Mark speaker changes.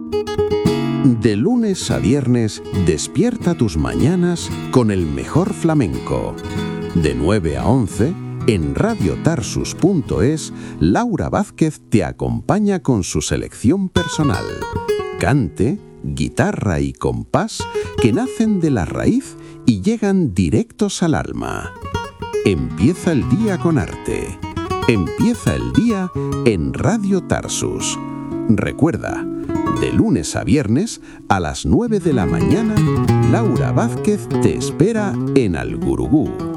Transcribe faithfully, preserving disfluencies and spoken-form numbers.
Speaker 1: De lunes a viernes, despierta tus mañanas con el mejor flamenco. De nueve a once, en radio tarsus punto es, Laura Vázquez te acompaña con su selección personal. Cante, guitarra y compás que nacen de la raíz y llegan directos al alma. Empieza el día con arte. Empieza el día en Radio Tarsus. Recuerda, de lunes a viernes, a las nueve de la mañana, Laura Vázquez te espera en Al Gurugú.